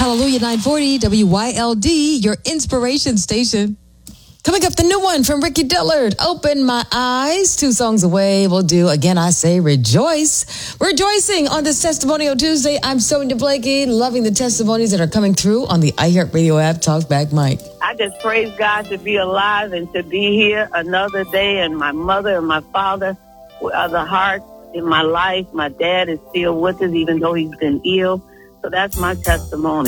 Hallelujah 940 WYLD, your inspiration station. Coming up, the new one from Ricky Dillard, Open My Eyes. 2 songs away. We'll do, again, I say rejoice. Rejoicing on this Testimonial Tuesday. I'm Sonia Blakey, loving the testimonies that are coming through on the iHeartRadio app. Talk back, Mike. I just praise God to be alive and to be here another day. And my mother and my father are the heart in my life. My dad is still with us, even though he's been ill. So that's my testimony.